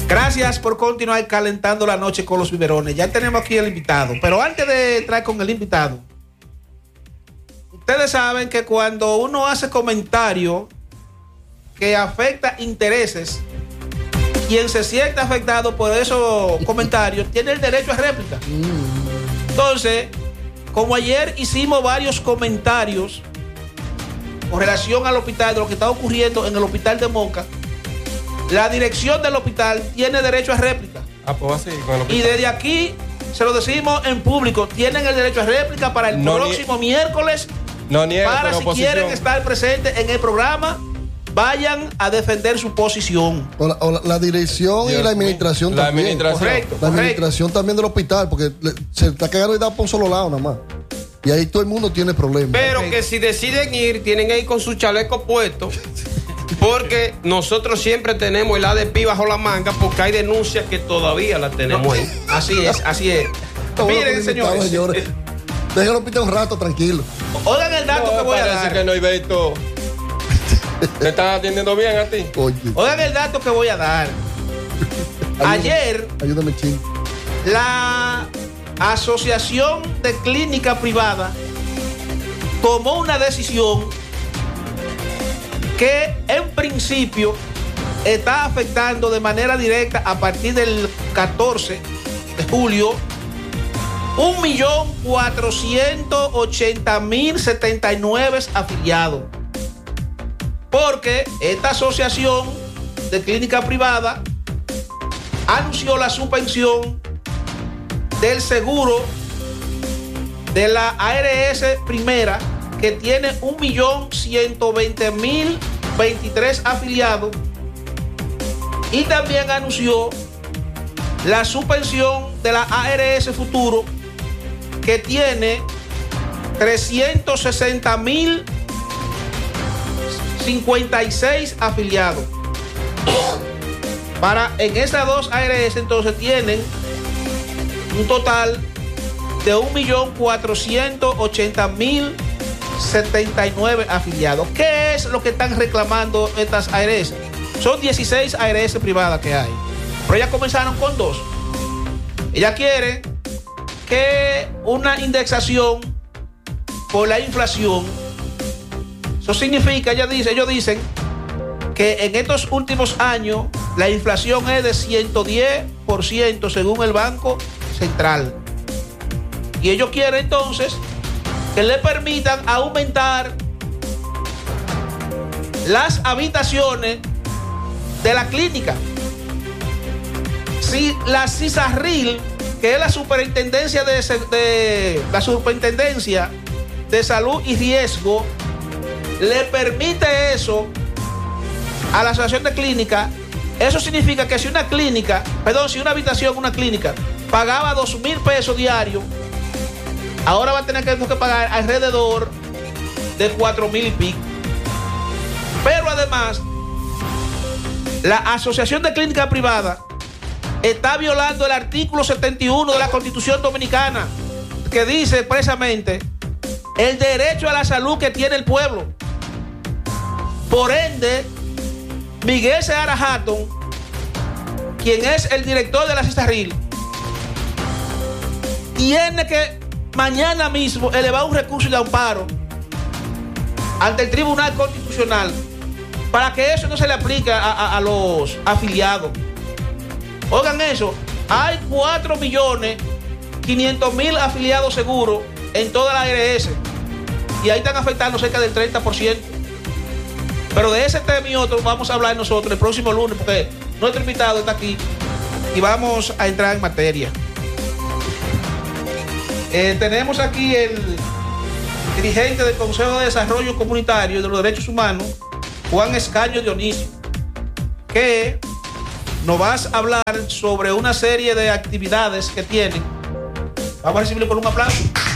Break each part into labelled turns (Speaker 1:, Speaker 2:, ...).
Speaker 1: Gracias por continuar calentando la noche con los biberones. Ya tenemos aquí el invitado. Pero antes de entrar con el invitado, ustedes saben que cuando uno hace comentarios que afecta intereses, quien se siente afectado por esos comentarios tiene el derecho a réplica. Entonces, como ayer hicimos varios comentarios con relación al hospital, de lo que está ocurriendo en el hospital de Moca, la dirección del hospital tiene derecho a réplica.
Speaker 2: Pues así, con el hospital.
Speaker 1: Y desde aquí se lo decimos en público, tienen el derecho a réplica para el próximo miércoles.
Speaker 2: No niega,
Speaker 1: para si quieren estar presentes en el programa, vayan a defender su posición.
Speaker 3: La dirección Dios y la administración
Speaker 2: mío.
Speaker 3: también.
Speaker 1: Correcto.
Speaker 3: La administración también del hospital, porque se está cagando y da por un solo lado nada más. Y ahí todo el mundo tiene problemas.
Speaker 4: Pero que si deciden ir, tienen que ir con su chaleco puesto. Porque nosotros siempre tenemos el ADP bajo la manga, porque hay denuncias que todavía las tenemos ahí.
Speaker 1: Así es, así es. Miren, señores.
Speaker 3: Déjenlo pita un rato, tranquilo.
Speaker 1: Oigan el dato que voy a dar.
Speaker 2: Que no, Iberto, ¿te están atendiendo bien a ti?
Speaker 1: Oigan el dato que voy a dar. Ayer,
Speaker 3: ayúdame, ching.
Speaker 1: La Asociación de Clínica Privada tomó una decisión que en principio está afectando de manera directa a partir del 14 de julio 1.480.079 afiliados. Porque esta asociación de clínica privada anunció la suspensión del seguro de la ARS Primera, que tiene 1.120.023 afiliados, y también anunció la suspensión de la ARS Futuro, que tiene 360.056 afiliados. En esas dos ARS entonces tienen un total de 1.480.079 afiliados. ¿Qué es lo que están reclamando estas ARS? Son 16 ARS privadas que hay, pero ya comenzaron con 2. Ella quiere que una indexación por la inflación. Eso significa, ellos dicen que en estos últimos años la inflación es de 110% según el Banco Central. Y ellos quieren entonces que le permitan aumentar las habitaciones de la clínica. Si la CISARRIL, que es la superintendencia de salud y riesgo, le permite eso a la asociación de clínicas, eso significa que si una habitación, una clínica, pagaba 2,000 pesos diarios, ahora va a tener que pagar alrededor de 4,000 y pico. Pero además, la Asociación de Clínica Privada está violando el artículo 71 de la Constitución Dominicana, que dice expresamente el derecho a la salud que tiene el pueblo. Por ende, Miguel Seara Hatton, quien es el director de la CISARRIL, tiene que mañana mismo elevar un recurso de amparo ante el Tribunal Constitucional para que eso no se le aplique a los afiliados. Oigan eso, hay 4.500.000 afiliados seguros en toda la ARS, y ahí están afectando cerca del 30%. Pero de ese tema y otro vamos a hablar nosotros el próximo lunes, porque nuestro invitado está aquí y vamos a entrar en materia. Tenemos aquí el dirigente del Consejo de Desarrollo Comunitario y de los Derechos Humanos, Juan Escaño Dionisio, que nos va a hablar sobre una serie de actividades que tienen. Vamos a recibirlo con un aplauso.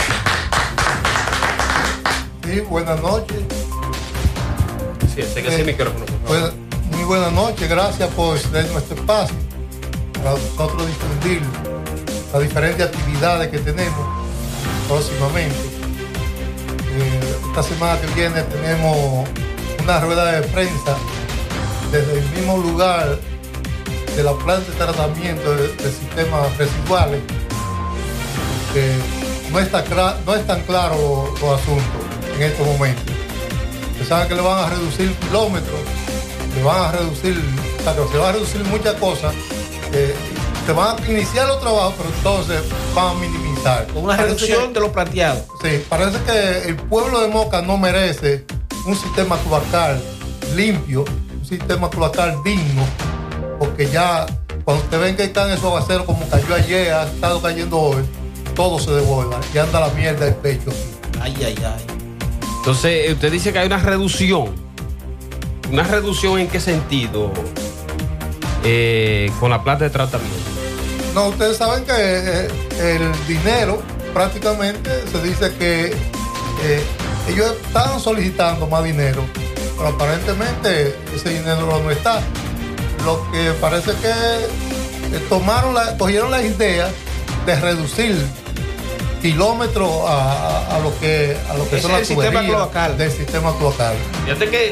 Speaker 5: Sí, buenas noches.
Speaker 4: Sí, ese micrófono.
Speaker 5: Muy buenas noches, gracias por ceder nuestro espacio para nosotros difundir las diferentes actividades que tenemos próximamente. Esta semana que viene tenemos una rueda de prensa desde el mismo lugar de la planta de tratamiento de sistemas residuales, que no es tan claro los asuntos en estos momentos. Se sabe que le van a reducir kilómetros, se van a reducir muchas cosas, se van a iniciar los trabajos, pero entonces van a minimizar.
Speaker 1: Con una reducción de lo planteado.
Speaker 5: Sí, parece que el pueblo de Moca no merece un sistema cloacal limpio, un sistema cloacal digno, porque ya cuando usted ven que están esos aguaceros como cayó ayer, ha estado cayendo hoy, todo se devuelve y anda la mierda del pecho.
Speaker 1: Ay.
Speaker 4: Entonces, usted dice que hay una reducción. ¿Una reducción en qué sentido? Con la planta de tratamiento.
Speaker 5: No, ustedes saben que el dinero prácticamente se dice que ellos estaban solicitando más dinero, pero aparentemente ese dinero no está. Lo que parece que cogieron la idea de reducir kilómetros a lo que son las tuberías del sistema cloacal.
Speaker 4: Fíjate que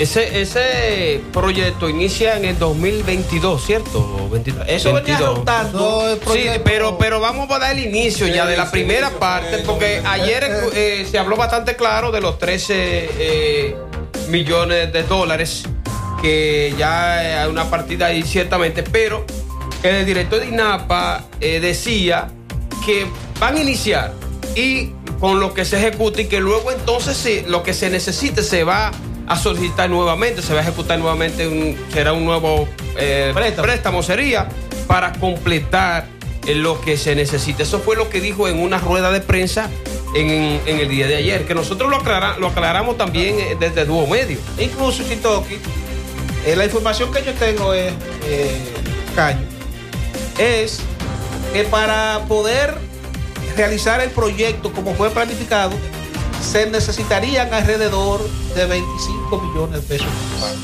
Speaker 4: ese proyecto inicia en el 2022, ¿cierto?
Speaker 1: Eso venía rotando.
Speaker 4: Sí, pero vamos a dar el inicio ya de la primera parte, porque ayer se habló bastante claro de los 13 millones de dólares, que ya hay una partida ahí ciertamente, pero el director de INAPA decía que van a iniciar y con lo que se ejecute, y que luego entonces lo que se necesite se va a solicitar nuevamente, se va a ejecutar nuevamente, será un nuevo préstamo sería para completar lo que se necesite. Eso fue lo que dijo en una rueda de prensa en el día de ayer, que nosotros lo aclaramos también desde Dúo Medio.
Speaker 1: Incluso, Chitoki, la información que yo tengo es, Caño, es que para poder realizar el proyecto como fue planificado, se necesitarían alrededor de 25 millones de pesos.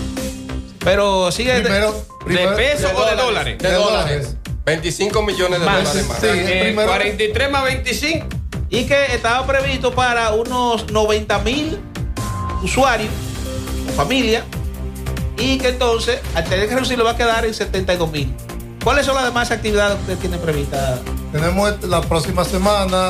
Speaker 1: Pero sigue
Speaker 5: Primero,
Speaker 4: ¿de pesos o de dólares?
Speaker 2: De dólares. 25 millones de dólares más.
Speaker 5: Sí, primero,
Speaker 4: 43 más 25.
Speaker 1: y que estaba previsto para unos 90,000 usuarios, familia, y que entonces, al tener que reducirlo, va a quedar en 72,000. ¿Cuáles son las demás actividades que ustedes tienen previstas?
Speaker 5: tenemos la próxima semana,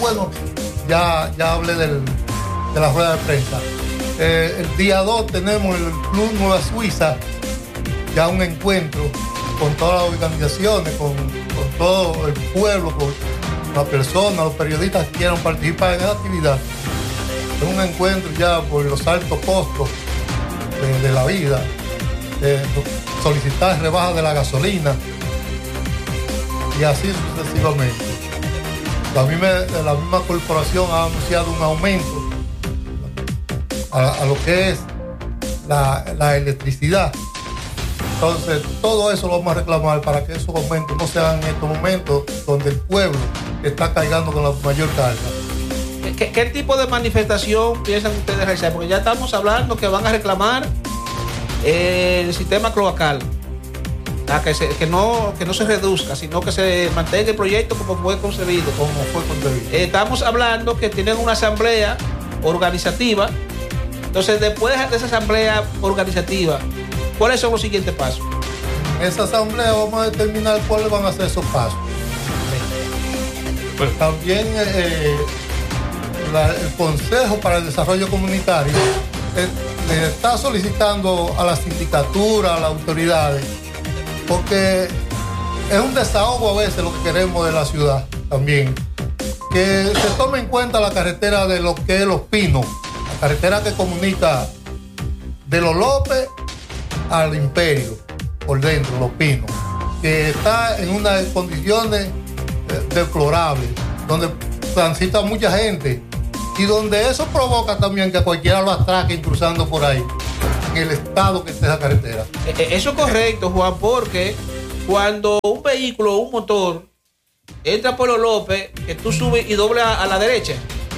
Speaker 5: ya hablé de la rueda de prensa. El día 2 tenemos el Club Nueva Suiza, ya un encuentro con todas las organizaciones, con todo el pueblo, con las personas, los periodistas que quieran participar en esa actividad. Es un encuentro ya por los altos costos de la vida, solicitar rebajas de la gasolina y así sucesivamente. La misma corporación ha anunciado un aumento a lo que es la electricidad. Entonces, todo eso lo vamos a reclamar para que esos aumentos no se hagan en estos momentos donde el pueblo está cargando con la mayor carga.
Speaker 1: ¿Qué tipo de manifestación piensan ustedes realizar? Porque ya estamos hablando que van a reclamar el sistema cloacal, que no se reduzca, sino que se mantenga el proyecto como fue concebido. Estamos hablando que tienen una asamblea organizativa. Entonces, después de esa asamblea organizativa, ¿cuáles son los siguientes pasos?
Speaker 5: En esa asamblea vamos a determinar cuáles van a ser esos pasos. Pues también el Consejo para el Desarrollo Comunitario le está solicitando a la sindicatura, a las autoridades, porque es un desahogo a veces lo que queremos de la ciudad también, que se tome en cuenta la carretera de lo que es Los Pinos, la carretera que comunica de Los López al Imperio, por dentro, Los Pinos, que está en unas condiciones deplorables, donde transita mucha gente y donde eso provoca también que cualquiera lo atraque cruzando por ahí, en el estado que esté esa carretera.
Speaker 1: Eso es correcto, Juan, porque cuando un vehículo o un motor entra por Los López, que tú subes y doblas a la derecha,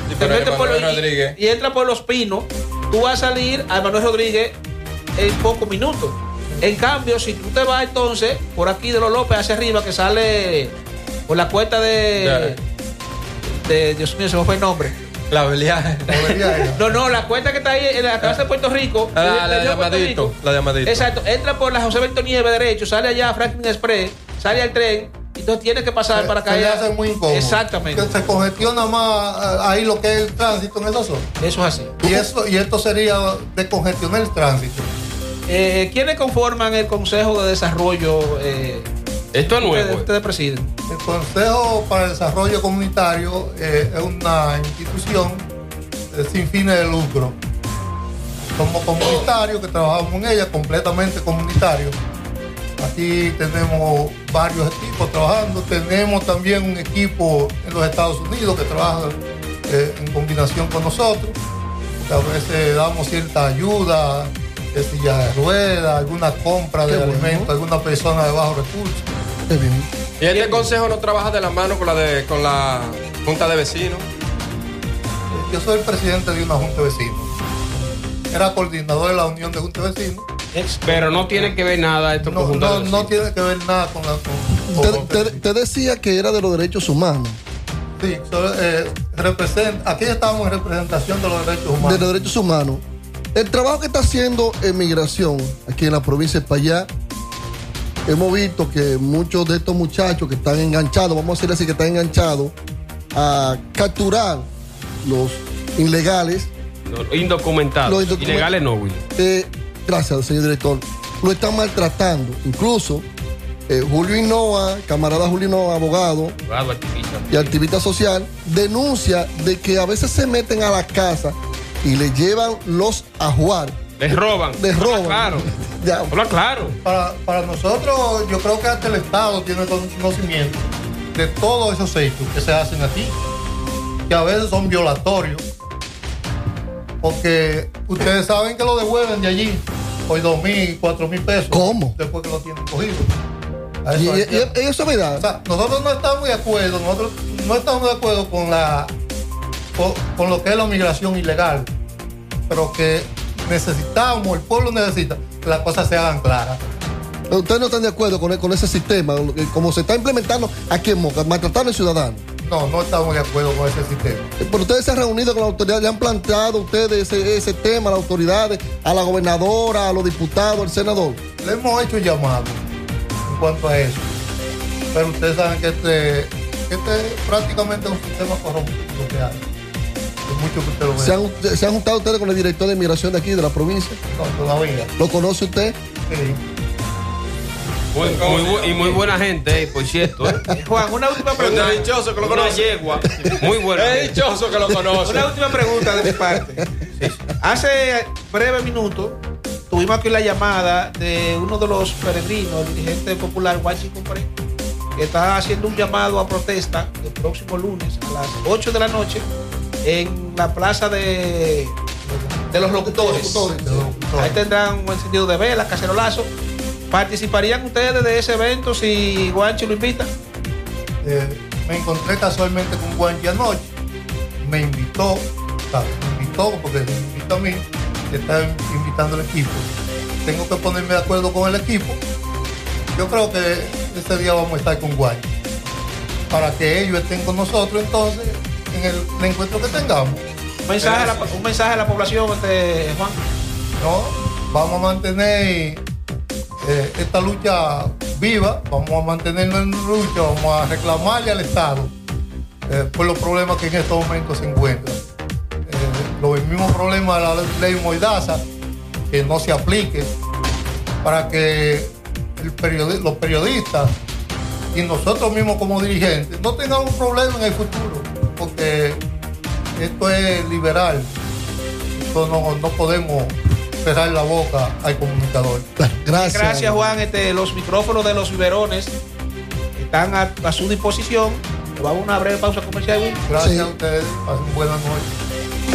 Speaker 1: y entra por Los Pinos, tú vas a salir a Manuel Rodríguez en pocos minutos. En cambio, si tú te vas entonces por aquí de Los López hacia arriba, que sale por la cuesta de Dios mío, se me fue el nombre,
Speaker 2: La Beliaje.
Speaker 1: No, la cuenta que está ahí en la casa de Puerto Rico.
Speaker 2: La de
Speaker 1: Puerto
Speaker 2: Amadito.
Speaker 1: Rico.
Speaker 2: La de Amadito.
Speaker 1: Exacto, entra por la José Bento Nieves derecho, sale allá a Franklin Express, sale al tren, y entonces tiene que pasar para acá.
Speaker 5: Se le hace muy incómodo.
Speaker 1: Exactamente.
Speaker 5: Que se congestiona más ahí lo que es el tránsito en esa zona.
Speaker 1: Eso es así.
Speaker 5: Y esto sería descongestionar el tránsito.
Speaker 1: ¿Quiénes conforman el Consejo de Desarrollo?
Speaker 4: Esto es nuevo.
Speaker 1: Ustedes presiden.
Speaker 5: El Consejo para el Desarrollo Comunitario es una institución sin fines de lucro. Somos comunitarios que trabajamos en ella, completamente comunitarios. Aquí tenemos varios equipos trabajando. Tenemos también un equipo en los Estados Unidos que trabaja en combinación con nosotros. A veces damos cierta ayuda, de silla de ruedas, alguna compra de alimentos, alguna persona de bajos recursos.
Speaker 3: Qué bien.
Speaker 2: ¿Y este consejo no trabaja de la mano con la Junta de Vecinos?
Speaker 5: Yo soy el presidente de una Junta de Vecinos. Era coordinador de la Unión de Juntas de Vecinos.
Speaker 4: Pero no tiene que ver nada esto con Junta de Vecinos.
Speaker 5: No tiene que ver nada con la...
Speaker 3: Te decía que era de los derechos humanos.
Speaker 5: Sí, aquí estamos en representación de los derechos humanos.
Speaker 3: De los derechos humanos. El trabajo que está haciendo en migración aquí en la provincia de Payá, hemos visto que muchos de estos muchachos que están enganchados, vamos a decir así, que están enganchados a capturar los ilegales.
Speaker 4: Los indocumentados. Ilegales no, Will.
Speaker 3: Gracias, señor director. Lo están maltratando. Incluso Julio Hinoa, camarada Julio Hinoa, abogado y activista social, denuncia de que a veces se meten a la casa y le llevan los ajuar.
Speaker 4: Les roban.
Speaker 3: Claro.
Speaker 4: Hola, claro.
Speaker 5: Para nosotros, yo creo que hasta el Estado tiene conocimiento de todos esos hechos que se hacen aquí, que a veces son violatorios, porque ustedes saben que lo devuelven de allí por 2,000, 4,000 pesos.
Speaker 3: ¿Cómo?
Speaker 5: Después que lo tienen cogido.
Speaker 3: Y eso es verdad.
Speaker 5: O sea, nosotros no estamos de acuerdo, con lo que es la migración ilegal, pero que necesitamos, el pueblo necesita que las cosas se hagan claras.
Speaker 3: ¿Ustedes no están de acuerdo con ese sistema, como se está implementando aquí en Moca, maltratando al ciudadano?
Speaker 5: No estamos de acuerdo con ese sistema.
Speaker 3: Pero ustedes se han reunido con la autoridad, le han planteado ustedes ese tema a las autoridades, a la gobernadora, a los diputados, al senador.
Speaker 5: Le hemos hecho llamados en cuanto a eso, pero ustedes saben que este es prácticamente un sistema corrompido que hay. Mucho que usted lo
Speaker 3: ¿Se han juntado ustedes con el director de migración de aquí, de la provincia?
Speaker 5: No, todavía.
Speaker 3: ¿Lo conoce usted?
Speaker 5: Sí.
Speaker 4: Muy buena gente, por cierto.
Speaker 1: Juan, una última pregunta.
Speaker 2: Es dichoso que lo conoce.
Speaker 4: Yegua. Muy buena.
Speaker 2: Es dichoso que lo conoce.
Speaker 1: Una última pregunta de mi parte. Hace breve minuto tuvimos aquí la llamada de uno de los peregrinos, el dirigente popular Guachi Compré, que está haciendo un llamado a protesta el próximo lunes a las 8 de la noche en la plaza de los locutores. Ahí tendrán un encendido de velas, cacerolazo. ¿Participarían ustedes de ese evento si Guanchi lo invita?
Speaker 5: Me encontré casualmente con Guanchi anoche. Me invitó porque me invitó a mí, que está invitando al equipo. Tengo que ponerme de acuerdo con el equipo. Yo creo que ese día vamos a estar con Guanchi, para que ellos estén con nosotros entonces en el encuentro que tengamos.
Speaker 1: Un mensaje a la población, Juan.
Speaker 5: No, vamos a mantener esta lucha viva, vamos a mantenernos en lucha, vamos a reclamarle al Estado por los problemas que en estos momentos se encuentran. Los mismos problemas de la ley Mordaza, que no se aplique, para que los periodistas y nosotros mismos como dirigentes no tengamos problemas en el futuro, porque esto es liberal. Esto no podemos cerrar la boca al comunicador.
Speaker 1: Gracias Juan. Los micrófonos de los biberones están a su disposición. Vamos a una breve pausa comercial.
Speaker 5: Gracias a ustedes. Pasen buenas noches.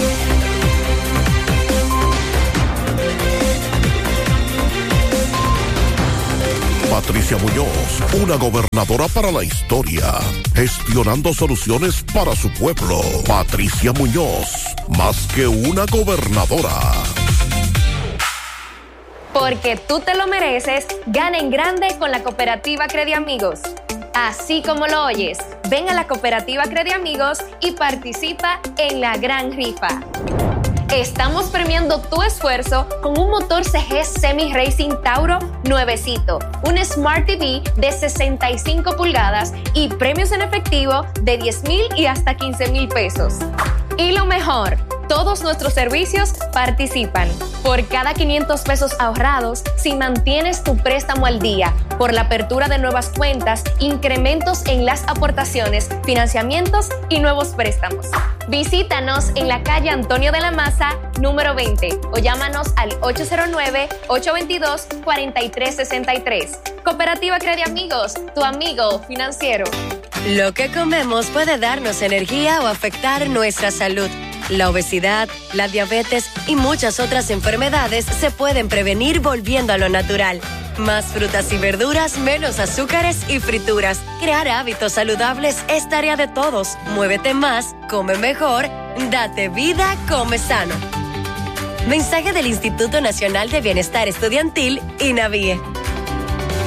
Speaker 6: Patricia Muñoz, una gobernadora para la historia, gestionando soluciones para su pueblo. Patricia Muñoz, más que una gobernadora.
Speaker 7: Porque tú te lo mereces, gana en grande con la cooperativa Crediamigos. Así como lo oyes. Ven a la Cooperativa Crediamigos y participa en la gran rifa. Estamos premiando tu esfuerzo con un motor CG Semi Racing Tauro nuevecito, un Smart TV de 65 pulgadas y premios en efectivo de 10,000 y hasta 15,000 pesos. Y lo mejor, todos nuestros servicios participan. Por cada 500 pesos ahorrados, si mantienes tu préstamo al día, por la apertura de nuevas cuentas, incrementos en las aportaciones, financiamientos y nuevos préstamos. Visítanos en la calle Antonio de la Maza, número 20, o llámanos al 809-822-4363. Cooperativa Crediamigos, tu amigo financiero.
Speaker 8: Lo que comemos puede darnos energía o afectar nuestra salud. La obesidad, la diabetes y muchas otras enfermedades se pueden prevenir volviendo a lo natural. Más frutas y verduras, menos azúcares y frituras. Crear hábitos saludables es tarea de todos. Muévete más, come mejor, date vida, come sano. Mensaje del Instituto Nacional de Bienestar Estudiantil, INAVIE.